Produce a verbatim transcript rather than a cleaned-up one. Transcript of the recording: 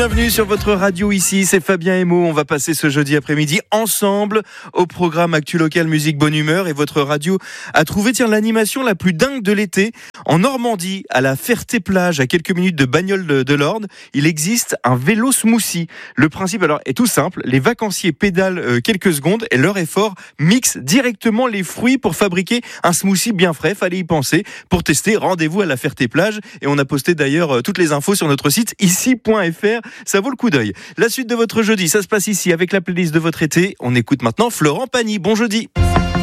bienvenue sur votre radio ici, c'est Fabien Emo. On va passer ce jeudi après-midi ensemble au programme Actu Local Musique Bonne Humeur et votre radio a trouvé tiens, l'animation la plus dingue de l'été. En Normandie, à la Ferté-Plage, à quelques minutes de Bagnoles de, de l'Orne, il existe un vélo smoothie. Le principe alors est tout simple, les vacanciers pédalent euh, quelques secondes et leur effort mixe directement les fruits pour fabriquer un smoothie bien frais. Fallait y penser. Pour tester, rendez-vous à la Ferté-Plage et on a posté d'ailleurs euh, toutes les infos sur notre site ici point f r. Ça vaut le coup d'œil. La suite de votre jeudi, ça se passe ici avec la playlist de votre été. On écoute maintenant Florent Pagny. Bon jeudi.